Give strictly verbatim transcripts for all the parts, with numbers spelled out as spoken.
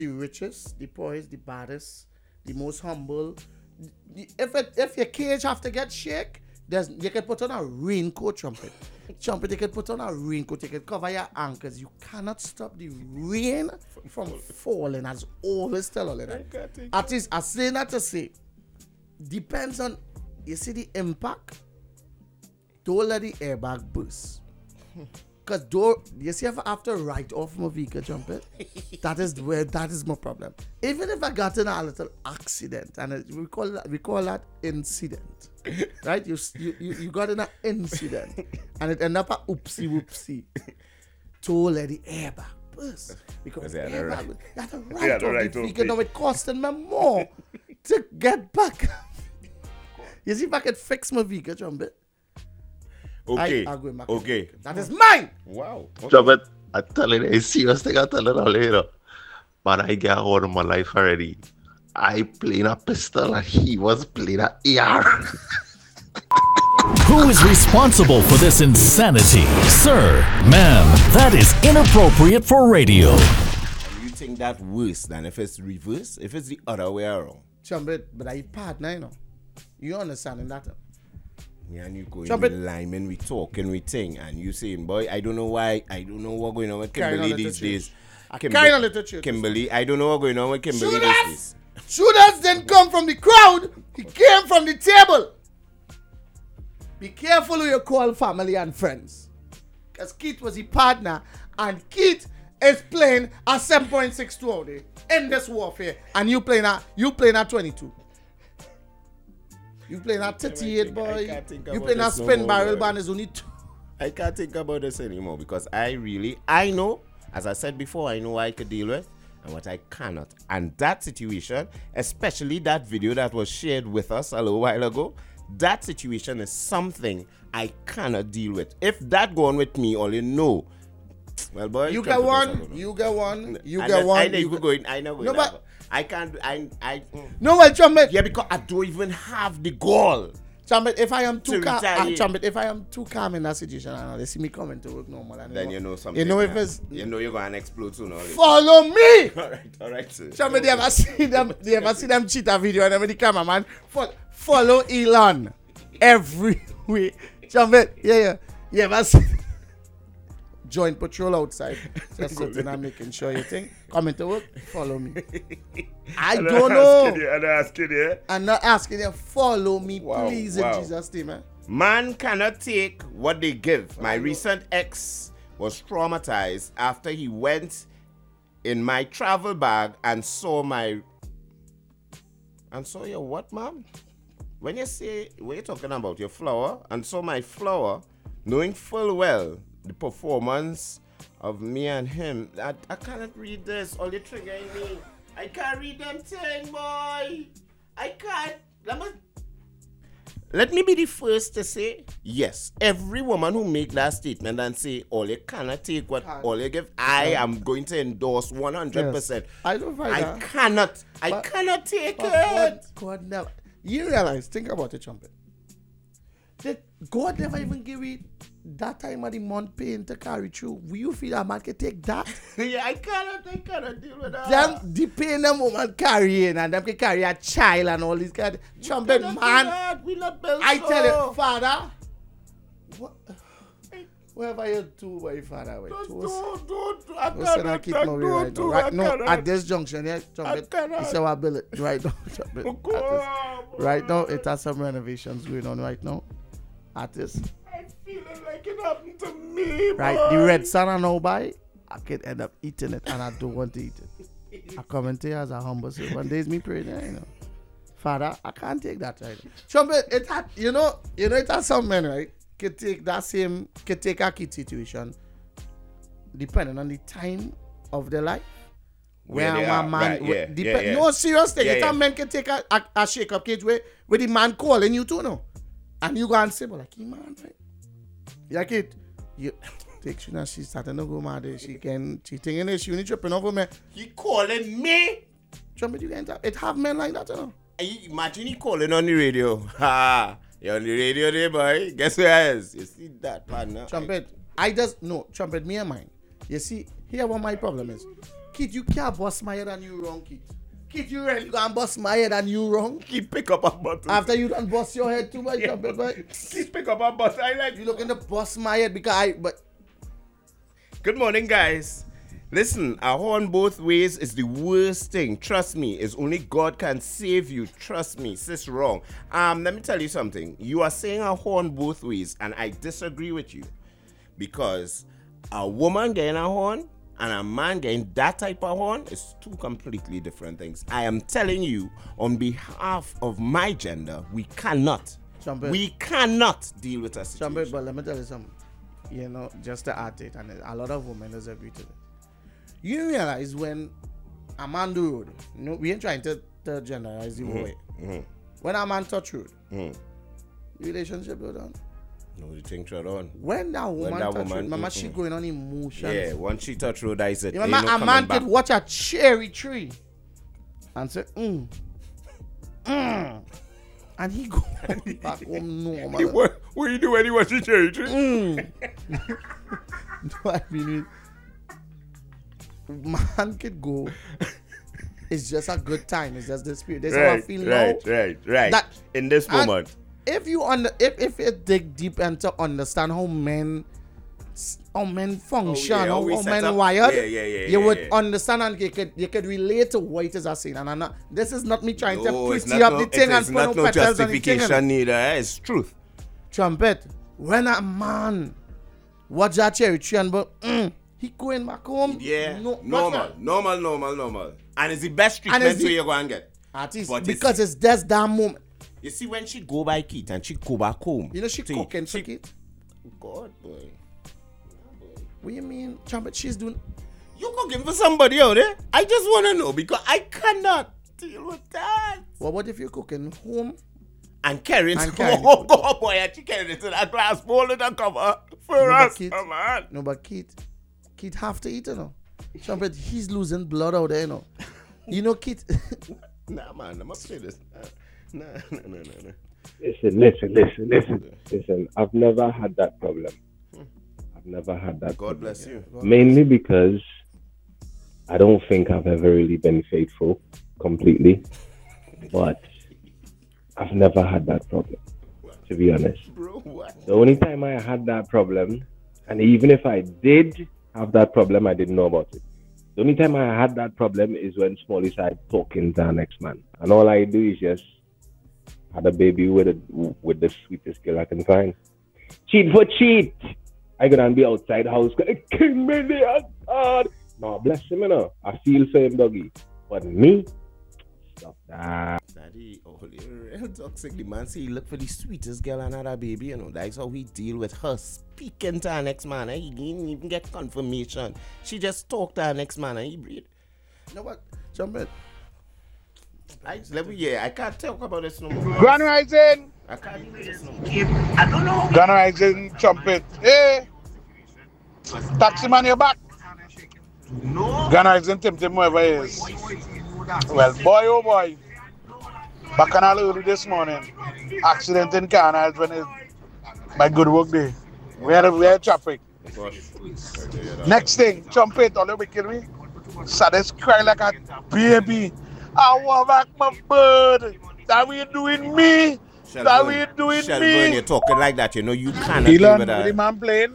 the richest, the poorest, the baddest, the most humble. The- If it, if your cage have to get shake, there's you can put on a raincoat, trumpet. Trumpet, you can put on a raincoat, you can cover your ankles. You cannot stop the rain from falling, as always tell all of that. At least I say that to say, depends on, you see the impact, don't let the airbag burst. Because door, you see if I have to write off my vehicle, trumpet, that is where, that is my problem. Even if I got in a little accident, and it, we call that, we call that incident, right? You, you, you you got in an incident, and it ended up a oopsie whoopsie. To let the airbag burst. Because Yeah, airbag, right. you have to Yeah, write off right the off vehicle. it. Now it costing me more to get back. You see if I could fix my vehicle, trumpet. Okay. I, I'll go in my Okay. That is mine. Wow. Okay. Trumpet, I tell you, it's serious thing I tell you all later. But I get out of my life already. I playing a pistol and he was playing a A R. Who is responsible for this insanity? Sir, ma'am, that is inappropriate for radio. You think that worse than if it's reverse? If it's the other way around? Trumpet, but I partner, you know. You understanding that? uh? Yeah, and you going Trumpet. with linemen, we talking, we thing, and you saying, boy, I don't know why, I don't know what going on with Carrying Kimberly on these little days. I Kimber- carry on little church. Kimberly, I don't know what going on with Kimberly these Shooters! days. Shooters didn't come from the crowd. He came from the table. Be careful who you call family and friends. Because Keith was the partner. And Keith is playing a seven point six two out there in this warfare. And you playing a, you playing a twenty-two. You playing a thirty-eight, I boy. can't think You about playing a this no spin more, barrel boy. band is only two. I can't think about this anymore because I really, I know, as I said before, I know what I could deal with and what I cannot. And that situation, especially that video that was shared with us a little while ago, that situation is something I cannot deal with. If that go on with me, all you know, well, boy, You can't get put this one, on. you get one, you I get know- one. I know you you get- go going. I know going. No, but- I can't. I. I. mm. No, well, Trumpet. Yeah, because I don't even have the goal. Trumpet, if I am too To calm, retaliate. uh, Trumpet, if I am too calm in that situation, I know they see me coming to work normal. And Then you know something. You know if now. it's You know you're gonna explode sooner or later. follow me. All right. All right. Sir. Trumpet, they ever see them? They ever see them cheetah video and then the cameraman fo- follow Elon every week. Trumpet, yeah, yeah, you ever see? Join patrol outside, just sitting and making sure you think coming to work. Follow me. I I'm don't not know. asking you, I'm not asking you. I'm not asking you. Follow me, Wow, please, wow. in Jesus' name, man. Man cannot take what they give. My recent ex was traumatized after he went in my travel bag and saw my and saw your what, ma'am? When you say when you're talking about your flower and saw my flower, knowing full well the performance of me and him, I, I cannot read this. All you triggering me. I can't read them thing, boy. I can't. Let me, let me be the first to say, yes, every woman who make that statement and say, all you cannot take what Can't. all you give, I am going to endorse one hundred percent. Yes. I don't find I that. cannot. I But- cannot take But it. God, God never. You realize, think about it, Trumpet. That God never even give you that time of the month pain to carry through. Will you feel that man can take that? Yeah, I cannot. I cannot deal with that. Them, the pain them woman carrying and them can carry a child and all these kind of Trumpet, Cannot do man. that. We not built I so. tell you, Father, what, whatever you do, my Father, wait. Don't, Toast. don't, don't. I Listen, I cannot. keep I my way don't right now. do. Right I now, cannot. at this junction, yeah, Trumpet, cannot. it's our ability. Right now, Trumpet. at this- Right now, it has some renovations going on right now. At this. I'm feeling like it happened to me, Right, boy. the red sun I know by, I could end up eating it and I don't want to eat it. I come into you as a humble servant. Days me praying, you know. Father, I can't take that right now. Trumpet, it had, you know, you know, it has some men, right? Could take that same, could take a kid situation, depending on the time of their life. Where Where they my are, man, right, where- yeah, dep- yeah, yeah. no serious thing. Yeah, It's yeah. a man can take a, a, a shake up cage where, where the man calling you to know. And you go and say, but like, "Hey, man, right? Yeah, kid, you take she now she's starting to go mad. She can she thinking it, she only tripping over me. He calling me. Trumpet, you can't have it have men like that, you know. And you imagine he calling on the radio. Ha! You're on the radio there, boy. Guess where I is? You see that, partner? Trumpet, I just no, Trumpet, me and mine. You see, here what my problem is. Kid, you can't bust my head and you wrong, Kid. Kid, you really gonna bust my head and you wrong? Keep pick up a button. After you done bust your head too, but Yeah, you but Keep pick up a button. I like you looking to bust my head because I, but Good morning, guys. Listen, a horn both ways is the worst thing. Trust me, it's only God can save you. Trust me, sis wrong. Um, let me tell you something. You are saying a horn both ways, and I disagree with you. Because a woman getting a horn and a man getting that type of horn is two completely different things. I am telling you, on behalf of my gender, we cannot. Trumpet. We cannot deal with a situation. Trumpet, but let me tell you something. You know, just to add to it, and a lot of women has agreed to this. You realize when a man do road, you know, we ain't trying to, to generalize the Mm-hmm. way. Mm-hmm. When a man touch road, Mm. relationship go down. No, you think shut on. When that woman that touch woman- road, mama, mm-mm. she going on emotions. Yeah, once she touch road, I said, You ain't remember no a man coming back. could watch a cherry tree and say, mm, mm, and he go back home Hey, normal. what, what you do when you watch the cherry tree? Mm. No, I mean, man could go. It's just a good time. It's just the spirit. That's how I Right, feel right, now. right, right. That- In this and- moment. If you under, if if you dig deep and to understand how men, how men function, Oh, yeah, how how, we how set men up. wired, Yeah, yeah, yeah, you yeah, would yeah. understand and you could you could relate to what it is I saying. And I'm not, this is not me trying No, to it's pretty not up no, the thing it and is put not no no petals on the thing. justification neither. eh? It's truth. Trumpet. When a man watch that cherry tree and but mm, he going back home. Yeah, no, normal, normal, normal, normal. And it's the best And it's treatment the- where you go and get. Artist, But because it's just that moment. You see, when she go by Keith and she go back home. You know she see, cooking she- for it. God, boy. What you mean, Trumpet? She's doing. You cooking for somebody out there? I just want to know because I cannot deal with that. Well, what if you're cooking home? And carrying And some carrying oh, God, boy, and she carrying it in a glass bowl in a cover for No, but us, Keith- come on. No, but Keith, Keith have to eat, you know. Trumpet, he's losing blood out there, you know. You know, Keith. Nah, man, I'm gonna play this. Nah, nah, nah, nah, nah. Listen, listen, listen, listen, listen. I've never had that problem. I've never had that. God problem. bless you. Mainly because I don't think I've ever really been faithful completely, but I've never had that problem, to be honest. Bro, what? The only time I had that problem, and even if I did have that problem, I didn't know about it. The only time I had that problem is when Smalley started talking to our next man. And all I do is just had a baby with a, with the sweetest girl I can find. Cheat for cheat. I gonna be outside house. King me the God. No, bless him, you know. I feel for him, doggy. But me, stop that. Daddy, oh, real toxic. The man say he look for the sweetest girl and had a baby, you know. That's how he deal with her speaking to her next man. Eh? He didn't even get confirmation. She just talked to her next man and he breathed. You know what, Trumpet? I, let me, yeah, I can't talk about this no more. Grand Rising, I can't do this no more. Grand Rising, Trumpet. Hey, taxi man, you're back. Grand Rising, Tim Tim, whoever it is. Well, boy, oh boy. Back on early this morning. Accident in Canada when it, my good work day. We had, we had traffic. Gosh. Next thing, Trumpet, all you be kidding me? Saddest cry like a baby. I want back my bird. That we doing me. That we doing Shelburne, me. you're talking like that, you know, you cannot deal Elon, with with the that. man playing.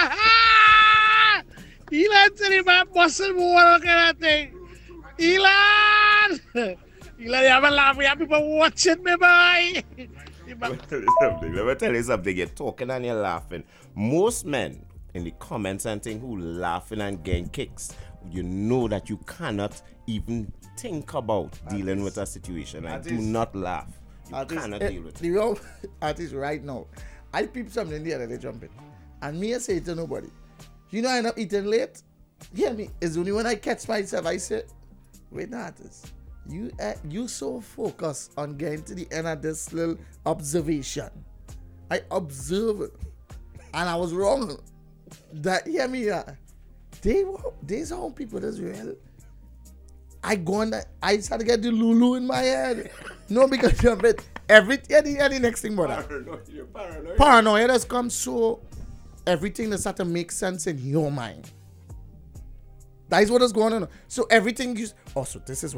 Elon said the man busting more kind of thing. Elon! Elon, you have a laugh. We have people watching me, boy. Let me tell you something. Let me tell you something. You're talking and you're laughing. Most men in the comments and thing who laughing and getting kicks, you know that you cannot even think about dealing with a situation. Like, do Artist. not laugh. You Artist, cannot eh, deal with it. the real artist right now. I peep something the other day, Trumpet. And me I say it to nobody. You know I end up eating late? Hear me? It's only when I catch myself, I say, wait, artist. You uh, you so focused on getting to the end of this little observation. I observe it. And I was wrong. That hear me? Uh, they were these how people that's real. I go on that I started to get the Lulu in my head. No, because you're bit everything any, any next thing brother. Paranoid, you're paranoid. Paranoia has come so everything that start to make sense in your mind. That is what is going on. So everything you, oh, so this is